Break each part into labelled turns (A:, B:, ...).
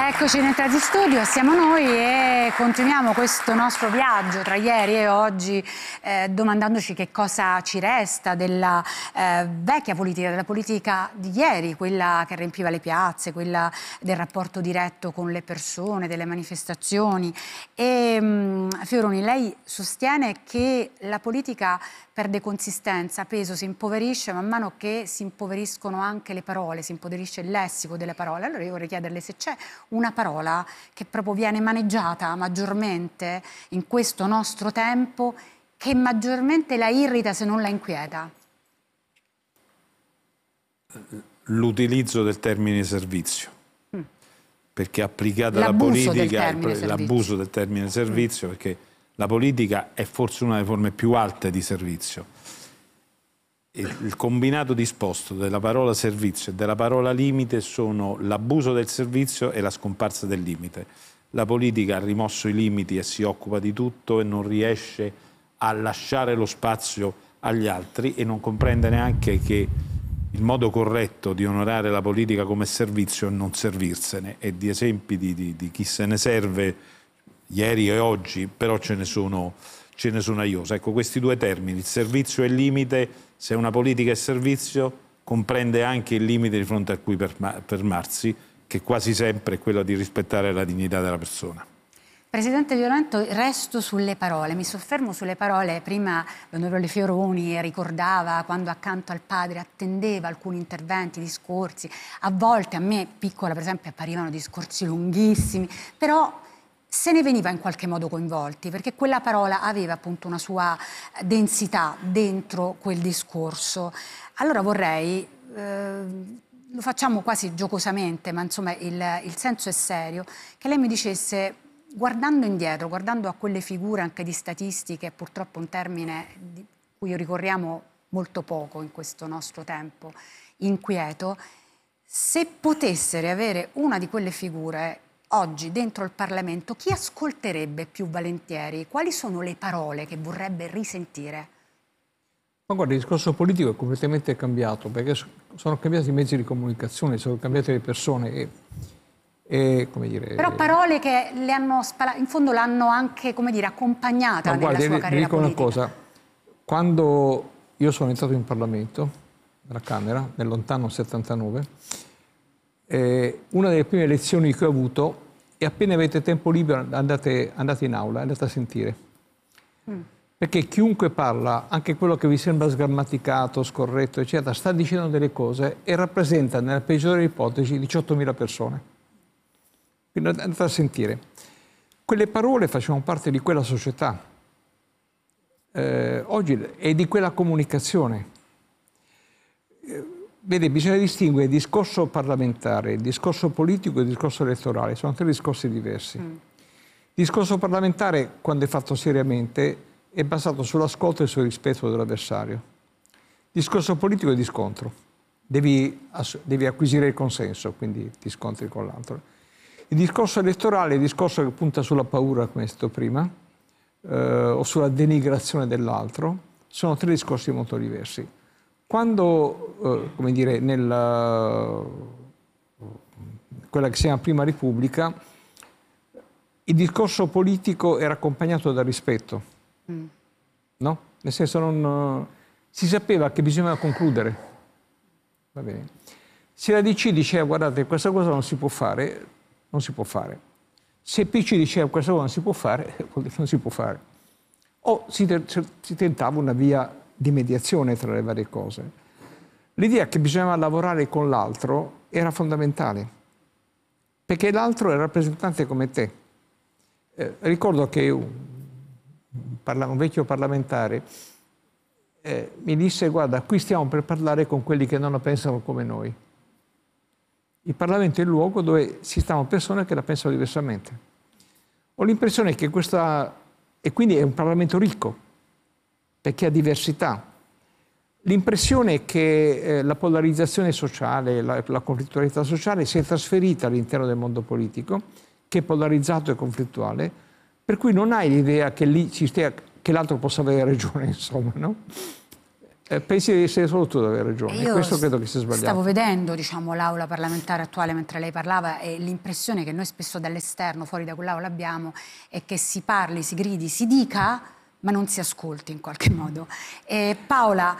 A: Eccoci in Entrati in Studio, siamo noi e continuiamo questo nostro viaggio tra ieri e oggi domandandoci che cosa ci resta della vecchia politica, della politica di ieri, quella che riempiva le piazze, quella del rapporto diretto con le persone, delle manifestazioni. E Fioroni, lei sostiene che la politica perde consistenza, peso, si impoverisce man mano che si impoveriscono anche le parole, si impoverisce il lessico delle parole. Allora io vorrei chiederle se c'è una parola che proprio viene maneggiata maggiormente in questo nostro tempo, che maggiormente la irrita se non la inquieta.
B: L'utilizzo del termine servizio, perché applicata alla
A: L'abuso
B: politica,
A: l'abuso
B: del termine servizio, perché la politica è forse una delle forme più alte di servizio. Il combinato disposto della parola servizio e della parola limite sono l'abuso del servizio e la scomparsa del limite. La politica ha rimosso i limiti e si occupa di tutto e non riesce a lasciare lo spazio agli altri e non comprende neanche che il modo corretto di onorare la politica come servizio è non servirsene, e di esempi di chi se ne serve ieri e oggi, però ce ne sono a iosa. Ecco, questi due termini, il servizio e il limite, se una politica è servizio, comprende anche il limite di fronte a cui fermarsi, che quasi sempre è quello di rispettare la dignità della persona.
A: Presidente Violento, resto sulle parole, mi soffermo sulle parole. Prima l'onorevole Fioroni ricordava quando accanto al padre attendeva alcuni interventi, discorsi. A volte a me, piccola per esempio, apparivano discorsi lunghissimi, però se ne veniva in qualche modo coinvolti, perché quella parola aveva appunto una sua densità dentro quel discorso. Allora vorrei, lo facciamo quasi giocosamente, ma insomma il senso è serio, che lei mi dicesse, guardando indietro, guardando a quelle figure anche di statistiche, purtroppo un termine di cui ricorriamo molto poco in questo nostro tempo inquieto, se potesse riavere una di quelle figure oggi dentro il Parlamento, chi ascolterebbe più volentieri? Quali sono le parole che vorrebbe risentire?
C: Ma guarda, il discorso politico è completamente cambiato, perché sono cambiati i mezzi di comunicazione, sono cambiate le persone e come dire...
A: Però parole che le hanno in fondo l'hanno anche, come dire, accompagnata nella sua carriera
C: dico
A: politica.
C: una cosa, quando io sono entrato in Parlamento, alla Camera, nel lontano 79, una delle prime lezioni che ho avuto è: appena avete tempo libero andate in aula, andate a sentire. Perché chiunque parla, anche quello che vi sembra sgrammaticato, scorretto, eccetera, sta dicendo delle cose e rappresenta, nella peggiore ipotesi, 18.000 persone. Quindi andate a sentire. Quelle parole facevano parte di quella società, oggi è di quella comunicazione. Vede, bisogna distinguere il discorso parlamentare, il discorso politico e il discorso elettorale. Sono tre discorsi diversi. Il discorso parlamentare, quando è fatto seriamente, è basato sull'ascolto e sul rispetto dell'avversario. Il discorso politico è di scontro. Devi acquisire il consenso, quindi ti scontri con l'altro. Il discorso elettorale è il discorso che punta sulla paura, come è stato prima, o sulla denigrazione dell'altro. Sono tre discorsi molto diversi. Quando, come dire, quella che si chiama Prima Repubblica, il discorso politico era accompagnato dal rispetto, no? Nel senso, si sapeva che bisognava concludere. Va bene. Se la DC diceva: guardate, questa cosa non si può fare, non si può fare. Se PC diceva: questa cosa non si può fare, non si può fare. O si tentava una via di mediazione tra le varie cose. L'idea che bisognava lavorare con l'altro era fondamentale, perché l'altro è rappresentante come te. Ricordo che un vecchio parlamentare mi disse: guarda, qui stiamo per parlare con quelli che non la pensano come noi. Il Parlamento è il luogo dove si stanno persone che la pensano diversamente. Ho l'impressione che e quindi è un Parlamento ricco, perché ha diversità. L'impressione è che la polarizzazione sociale, la conflittualità sociale si è trasferita all'interno del mondo politico, che è polarizzato e conflittuale, per cui non hai l'idea che lì che l'altro possa avere ragione, insomma, no? Pensi di essere solo tu ad avere ragione, e
A: io
C: questo credo che sia sbagliato.
A: Stavo vedendo, diciamo, l'aula parlamentare attuale mentre lei parlava, e l'impressione che noi spesso dall'esterno, fuori da quell'aula, abbiamo è che si parli, si gridi, si dica, ma non si ascolti in qualche modo. Paola,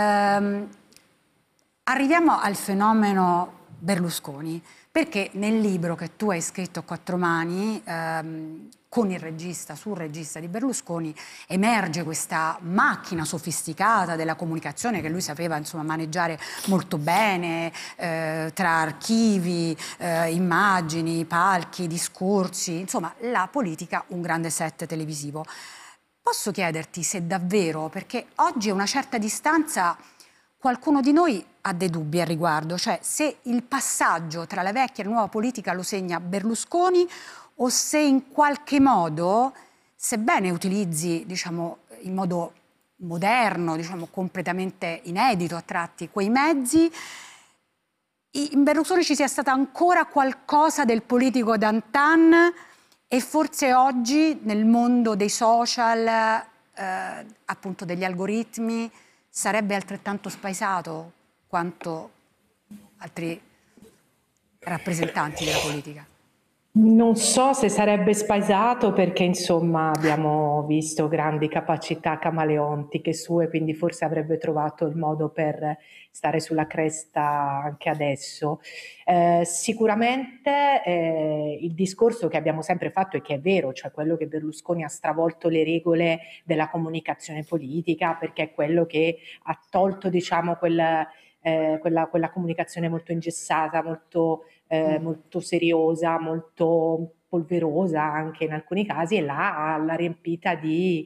A: arriviamo al fenomeno Berlusconi, perché nel libro che tu hai scritto a quattro mani, con il regista, sul regista di Berlusconi, emerge questa macchina sofisticata della comunicazione che lui sapeva, insomma, maneggiare molto bene, tra archivi, immagini, palchi, discorsi, insomma, la politica, un grande set televisivo. Posso chiederti se davvero, perché oggi a una certa distanza qualcuno di noi ha dei dubbi al riguardo, cioè se il passaggio tra la vecchia e la nuova politica lo segna Berlusconi, o se in qualche modo, sebbene utilizzi, diciamo, in modo moderno, diciamo, completamente inedito a tratti, quei mezzi, in Berlusconi ci sia stata ancora qualcosa del politico d'antan, e forse oggi nel mondo dei social, appunto degli algoritmi, sarebbe altrettanto spaesato quanto altri rappresentanti della politica?
D: Non so se sarebbe spaesato, perché insomma abbiamo visto grandi capacità camaleontiche sue, quindi forse avrebbe trovato il modo per stare sulla cresta anche adesso. Sicuramente il discorso che abbiamo sempre fatto, e che è vero, cioè quello che Berlusconi ha stravolto le regole della comunicazione politica, perché è quello che ha tolto, diciamo, quella comunicazione molto ingessata, molto seriosa, molto polverosa anche in alcuni casi, e l'ha riempita di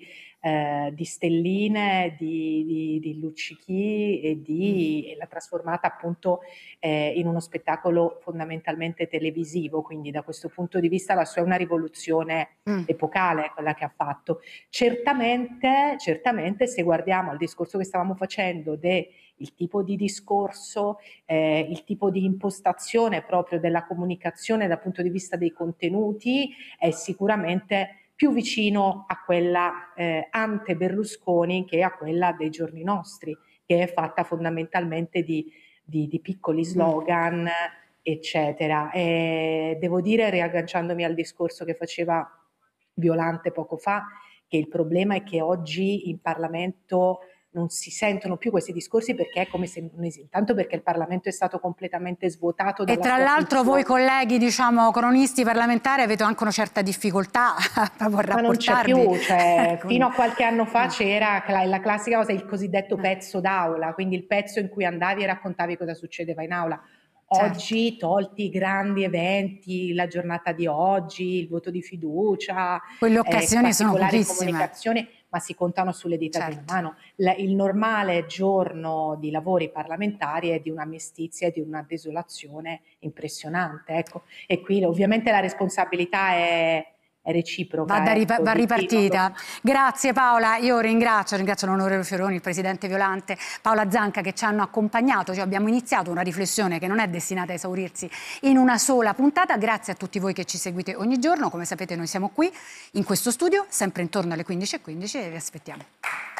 D: stelline, di luccichi, e l'ha trasformata appunto in uno spettacolo fondamentalmente televisivo. Quindi da questo punto di vista la sua è una rivoluzione epocale, quella che ha fatto. Certamente se guardiamo al discorso che stavamo facendo il tipo di discorso, il tipo di impostazione proprio della comunicazione dal punto di vista dei contenuti, è sicuramente più vicino a quella ante Berlusconi che a quella dei giorni nostri, che è fatta fondamentalmente di piccoli slogan, eccetera. E devo dire, riagganciandomi al discorso che faceva Violante poco fa, che il problema è che oggi in Parlamento non si sentono più questi discorsi, perché è come se intanto perché il Parlamento è stato completamente svuotato dalla
A: sua funzione. E tra l'altro voi colleghi, diciamo, cronisti parlamentari, avete anche una certa difficoltà proprio a rapportarvi.
D: Ma non c'è più, cioè, fino a qualche anno fa c'era la classica cosa, il cosiddetto pezzo d'aula, quindi il pezzo in cui andavi e raccontavi cosa succedeva in aula. Oggi, tolti i grandi eventi, la giornata di oggi, il voto di fiducia,
A: quelle occasioni sono pochissime,
D: comunicazione, ma si contano sulle dita di una mano. Il normale giorno di lavori parlamentari è di una mestizia e di una desolazione impressionante, ecco. E qui ovviamente la responsabilità è reciproca.
A: Va ripartita. Grazie Paola, io ringrazio l'onorevole Fioroni, il presidente Violante, Paola Zanca, che ci hanno accompagnato. Cioè, abbiamo iniziato una riflessione che non è destinata a esaurirsi in una sola puntata. Grazie a tutti voi che ci seguite ogni giorno. Come sapete noi siamo qui in questo studio sempre intorno alle 15:15 e vi aspettiamo.